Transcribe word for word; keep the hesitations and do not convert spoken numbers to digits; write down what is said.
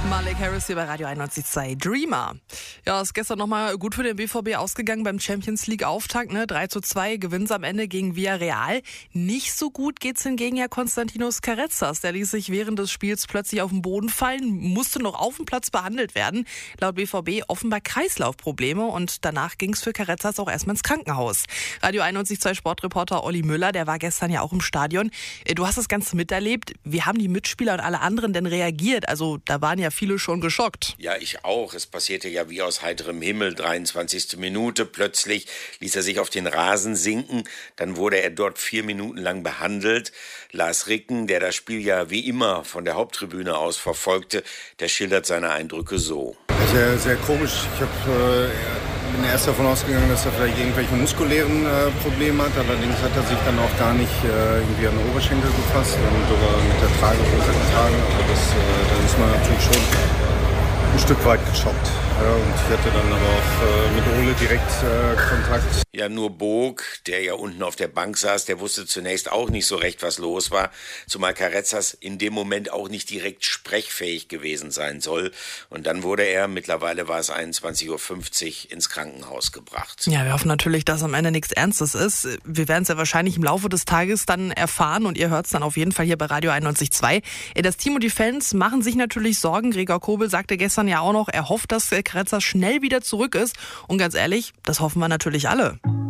Malik Harris hier bei Radio einundneunzig Komma zwei Dreamer. Ja, ist gestern nochmal gut für den B V B ausgegangen beim Champions League Auftakt. Ne? drei zu zwei gewinnt am Ende gegen Villarreal. Nicht so gut geht's hingegen ja Konstantinos Carezas. Der ließ sich während des Spiels plötzlich auf den Boden fallen, musste noch auf dem Platz behandelt werden. Laut B V B offenbar Kreislaufprobleme und danach ging's für Carezas auch erstmal ins Krankenhaus. Radio einundneunzig Komma zwei Sportreporter Olli Müller, der war gestern ja auch im Stadion. Du hast das Ganze miterlebt. Wie haben die Mitspieler und alle anderen denn reagiert? Also da waren ja viele schon geschockt. Ja, ich auch. Es passierte ja wie aus heiterem Himmel. dreiundzwanzigste Minute. Plötzlich ließ er sich auf den Rasen sinken. Dann wurde er dort vier Minuten lang behandelt. Lars Ricken, der das Spiel ja wie immer von der Haupttribüne aus verfolgte, der schildert seine Eindrücke so. Sehr, sehr komisch. Ich hab, äh, bin erst davon ausgegangen, dass er vielleicht irgendwelche muskulären äh, Probleme hat. Allerdings hat er sich dann auch gar nicht äh, irgendwie an den Oberschenkel gefasst und sogar mit der Tragehose getragen. Also das, äh, da ist man natürlich schon ein Stück weit geschockt. Ja, und ich hatte dann aber auch äh, mit Ole direkt äh, Kontakt. Ja, nur Bog, der ja unten auf der Bank saß, der wusste zunächst auch nicht so recht, was los war. Zumal Carezas in dem Moment auch nicht direkt sprechfähig gewesen sein soll. Und dann wurde er, mittlerweile war es einundzwanzig Uhr fünfzig, ins Krankenhaus gebracht. Ja, wir hoffen natürlich, dass am Ende nichts Ernstes ist. Wir werden es ja wahrscheinlich im Laufe des Tages dann erfahren und ihr hört es dann auf jeden Fall hier bei Radio einundneunzig Komma zwei. Das Team und die Fans machen sich natürlich Sorgen. Gregor Kobel sagte gestern ja auch noch, er hofft, dass Carezas schnell wieder zurück ist. Und ganz ehrlich, das hoffen wir natürlich alle.